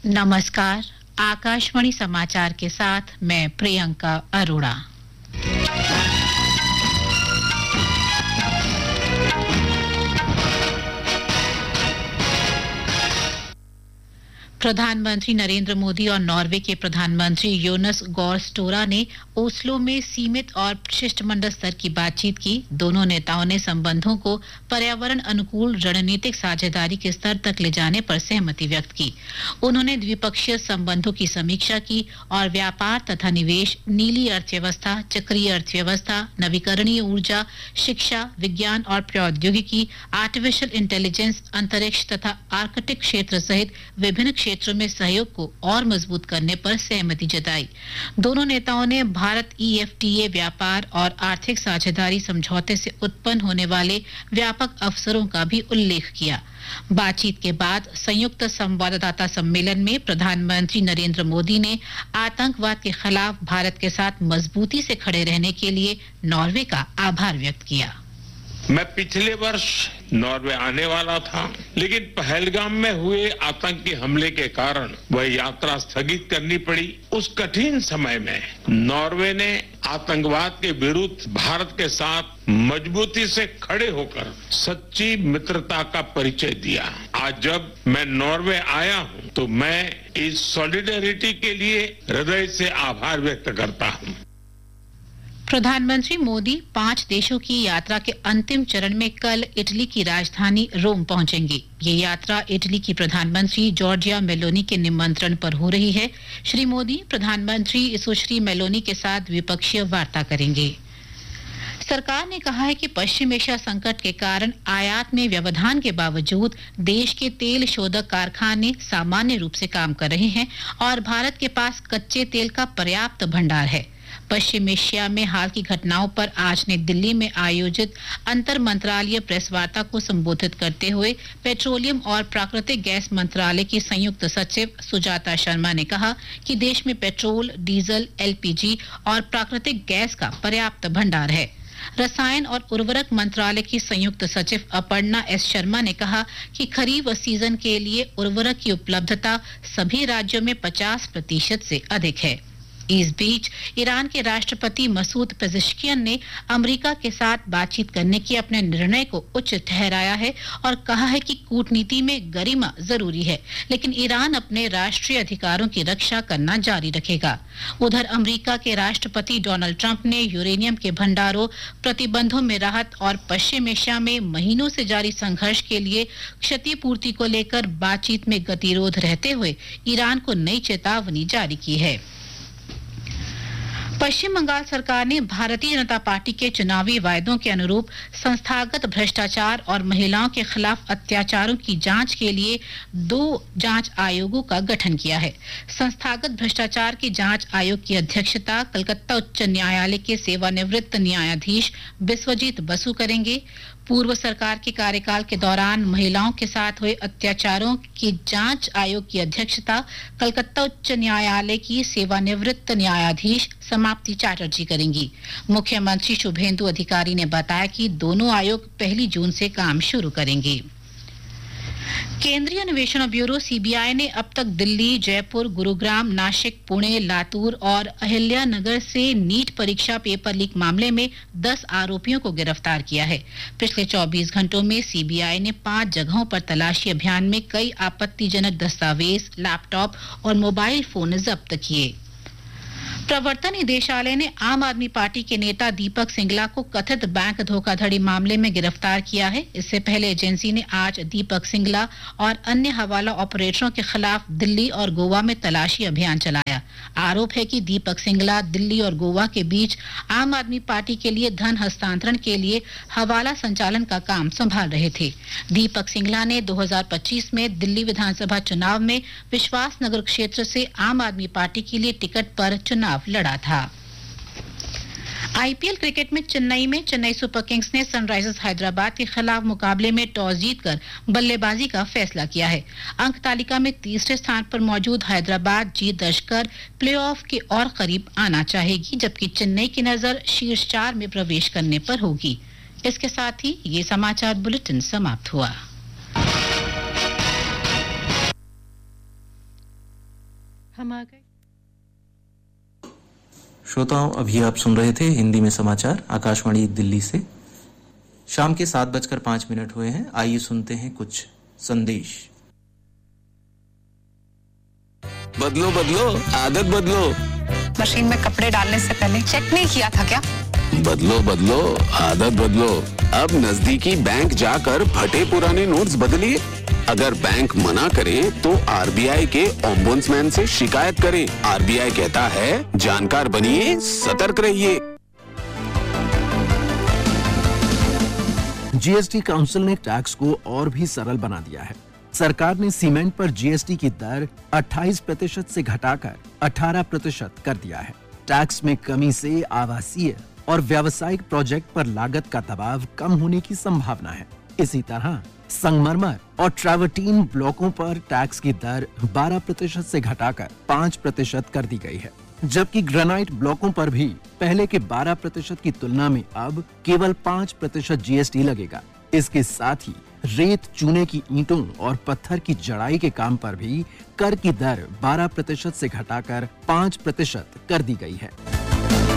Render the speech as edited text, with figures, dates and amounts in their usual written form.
नमस्कार, आकाशवाणी समाचार के साथ मैं प्रियंका अरोड़ा। प्रधानमंत्री नरेंद्र मोदी और नॉर्वे के प्रधानमंत्री योनस गॉर स्टोरा ने ओस्लो में सीमित और शिष्टमंडल स्तर की बातचीत की। दोनों नेताओं ने संबंधों को पर्यावरण अनुकूल रणनीतिक साझेदारी के स्तर तक ले जाने पर सहमति व्यक्त की। उन्होंने द्विपक्षीय संबंधों की समीक्षा की और व्यापार तथा निवेश, नीली अर्थव्यवस्था, चक्रीय अर्थव्यवस्था, नवीकरणीय ऊर्जा, शिक्षा, विज्ञान और प्रौद्योगिकी, आर्टिफिशियल इंटेलिजेंस, अंतरिक्ष तथा आर्कटिक क्षेत्र सहित विभिन्न क्षेत्रों में सहयोग को और मजबूत करने पर सहमति जताई। दोनों नेताओं ने भारत EFTA व्यापार और आर्थिक साझेदारी समझौते से उत्पन्न होने वाले व्यापक अवसरों का भी उल्लेख किया। बातचीत के बाद संयुक्त संवाददाता सम्मेलन में प्रधानमंत्री नरेंद्र मोदी ने आतंकवाद के खिलाफ भारत के साथ मजबूती से खड़े रहने के लिए नॉर्वे का आभार व्यक्त किया। मैं पिछले वर्ष नॉर्वे आने वाला था, लेकिन पहलगाम में हुए आतंकी हमले के कारण वह यात्रा स्थगित करनी पड़ी। उस कठिन समय में नॉर्वे ने आतंकवाद के विरुद्ध भारत के साथ मजबूती से खड़े होकर सच्ची मित्रता का परिचय दिया। आज जब मैं नॉर्वे आया हूं, तो मैं इस सॉलिडेरिटी के लिए हृदय से आभार व्यक्त करता हूं। प्रधानमंत्री मोदी 5 देशों की यात्रा के अंतिम चरण में कल इटली की राजधानी रोम पहुंचेंगे। ये यात्रा इटली की प्रधानमंत्री जॉर्जिया मेलोनी के निमंत्रण पर हो रही है। श्री मोदी प्रधानमंत्री सुश्री मेलोनी के साथ द्विपक्षीय वार्ता करेंगे। सरकार ने कहा है कि पश्चिम एशिया संकट के कारण आयात में व्यवधान के बावजूद देश के तेल शोधक कारखाने सामान्य रूप से काम कर रहे हैं और भारत के पास कच्चे तेल का पर्याप्त भंडार है। पश्चिम एशिया में हाल की घटनाओं पर आज नई दिल्ली में आयोजित अंतर मंत्रालय प्रेस वार्ता को संबोधित करते हुए पेट्रोलियम और प्राकृतिक गैस मंत्रालय की संयुक्त सचिव सुजाता शर्मा ने कहा कि देश में पेट्रोल, डीजल, LPG और प्राकृतिक गैस का पर्याप्त भंडार है। रसायन और उर्वरक मंत्रालय की संयुक्त सचिव अपर्णा S शर्मा ने कहा कि खरीफ सीजन के लिए उर्वरक की उपलब्धता सभी राज्यों में 50% से अधिक है। इस बीच ईरान के राष्ट्रपति मसूद पेज़ेश्कियन ने अमेरिका के साथ बातचीत करने के अपने निर्णय को उचित ठहराया है और कहा है कि कूटनीति में गरिमा जरूरी है, लेकिन ईरान अपने राष्ट्रीय अधिकारों की रक्षा करना जारी रखेगा। उधर अमेरिका के राष्ट्रपति डोनाल्ड ट्रंप ने यूरेनियम के भंडारों, प्रतिबंधों में राहत और पश्चिम एशिया में महीनों से जारी संघर्ष के लिए क्षतिपूर्ति को लेकर बातचीत में गतिरोध रहते हुए ईरान को नई चेतावनी जारी की है। पश्चिम बंगाल सरकार ने भारतीय जनता पार्टी के चुनावी वायदों के अनुरूप संस्थागत भ्रष्टाचार और महिलाओं के खिलाफ अत्याचारों की जांच के लिए 2 जांच आयोगों का गठन किया है। संस्थागत भ्रष्टाचार के जांच आयोग की अध्यक्षता कलकत्ता उच्च न्यायालय के सेवानिवृत्त न्यायाधीश बिस्वजीत बसु करेंगे। पूर्व सरकार के कार्यकाल के दौरान महिलाओं के साथ हुए अत्याचारों की जांच आयोग की अध्यक्षता कलकत्ता उच्च न्यायालय की सेवानिवृत्त न्यायाधीश समाप्ति चैटर्जी करेंगी। मुख्यमंत्री शुभेंदु अधिकारी ने बताया कि दोनों आयोग 1 जून से काम शुरू करेंगे। केंद्रीय अन्वेषण ब्यूरो CBI ने अब तक दिल्ली, जयपुर, गुरुग्राम, नासिक, पुणे, लातूर और अहिल्यानगर से नीट परीक्षा पेपर लीक मामले में 10 आरोपियों को गिरफ्तार किया है। पिछले 24 घंटों में CBI ने 5 जगहों पर तलाशी अभियान में कई आपत्तिजनक दस्तावेज, लैपटॉप और मोबाइल फोन जब्त किए। प्रवर्तन निदेशालय ने आम आदमी पार्टी के नेता दीपक सिंगला को कथित बैंक धोखाधड़ी मामले में गिरफ्तार किया है। इससे पहले एजेंसी ने आज दीपक सिंगला और अन्य हवाला ऑपरेटरों के खिलाफ दिल्ली और गोवा में तलाशी अभियान चलाया। आरोप है कि दीपक सिंगला दिल्ली और गोवा के बीच आम आदमी पार्टी के लिए धन हस्तांतरण के लिए हवाला संचालन का काम संभाल रहे थे। दीपक सिंगला ने 2025 में दिल्ली विधानसभा चुनाव में विश्वास नगर क्षेत्र से आम आदमी पार्टी के लिए टिकट पर चुनाव लड़ा था। IPL क्रिकेट में चेन्नई सुपर किंग्स ने सनराइजर्स हैदराबाद के खिलाफ मुकाबले में टॉस जीतकर बल्लेबाजी का फैसला किया है। अंक तालिका में तीसरे स्थान पर मौजूद हैदराबाद जीत दर्ज कर प्लेऑफ के और करीब आना चाहेगी, जबकि चेन्नई की नजर शीर्ष 4 में प्रवेश करने पर होगी। इसके साथ ही ये समाचार बुलेटिन समाप्त हुआ। हम आ गए। श्रोताओं, अभी आप सुन रहे थे हिंदी में समाचार आकाशवाणी दिल्ली से। शाम के 7:05 हुए हैं। आइए सुनते हैं कुछ संदेश। बदलो बदलो आदत बदलो। मशीन में कपड़े डालने से पहले चेक नहीं किया था क्या? बदलो बदलो आदत बदलो। अब नजदीकी बैंक जाकर फटे पुराने नोट्स बदलिए। अगर बैंक मना करे तो आरबीआई के ओम्बुड्समैन से शिकायत करें। आरबीआई कहता है, जानकार बनिए, सतर्क रहिए। जीएसटी काउंसिल ने टैक्स को और भी सरल बना दिया है। सरकार ने सीमेंट पर जीएसटी की दर 28% से घटाकर 18% कर दिया है। टैक्स में कमी से आवासीय और व्यावसायिक प्रोजेक्ट पर लागत का दबाव कम होने की संभावना है। इसी तरह संगमरमर और ट्रैवर्टीन ब्लॉकों पर टैक्स की दर 12% से घटाकर 5% कर दी गई है, जबकि ग्रेनाइट ब्लॉकों पर भी पहले के 12% की तुलना में अब केवल 5% जीएसटी लगेगा। इसके साथ ही रेत, चूने की ईंटों और पत्थर की जड़ाई के काम पर भी कर की दर 12% से घटाकर 5% कर दी गई है।